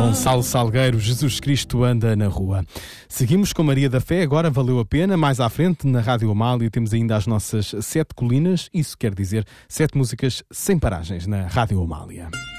Gonçalo Salgueiro, Jesus Cristo anda na rua. Seguimos com Maria da Fé, agora valeu a pena. Mais à frente, na Rádio Amália, temos ainda as nossas 7 colinas. Isso quer dizer 7 músicas sem paragens na Rádio Amália.